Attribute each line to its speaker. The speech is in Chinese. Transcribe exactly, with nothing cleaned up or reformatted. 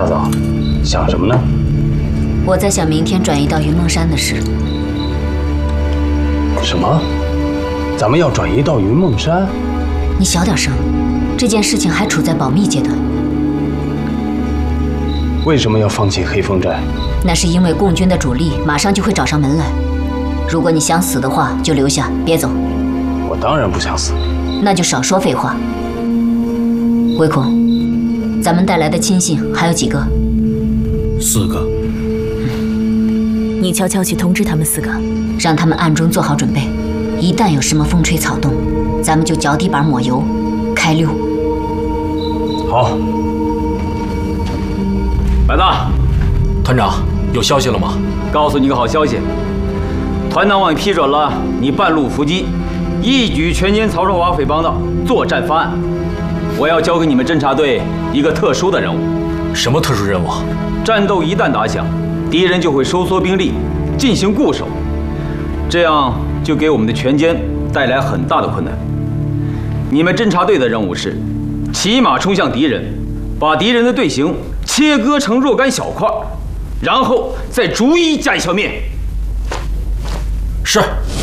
Speaker 1: 大嫂，想什么呢？
Speaker 2: 我在想明天转移到云梦山的事。
Speaker 1: 什么？咱们要转移到云梦山？
Speaker 2: 你小点声，这件事情还处在保密阶段。
Speaker 1: 为什么要放弃黑风寨？
Speaker 2: 那是因为共军的主力马上就会找上门来。如果你想死的话，就留下，别走。
Speaker 1: 我当然不想死。
Speaker 2: 那就少说废话。唯恐，咱们带来的亲信还有几个？
Speaker 3: 四个。
Speaker 4: 你悄悄去通知他们四个，
Speaker 2: 让他们暗中做好准备。一旦有什么风吹草动，咱们就脚底板抹油，开溜。
Speaker 1: 好。
Speaker 5: 白大，
Speaker 3: 团长，有消息了吗？
Speaker 5: 告诉你个好消息，团党委批准了你半路伏击，一举全歼曹少华匪帮的作战方案。我要交给你们侦察队一个特殊的任务。
Speaker 3: 什么特殊任务？
Speaker 5: 战斗一旦打响，敌人就会收缩兵力，进行固守，这样就给我们的全歼带来很大的困难。你们侦察队的任务是骑马冲向敌人，把敌人的队形切割成若干小块，然后再逐一加以消灭。
Speaker 3: 是。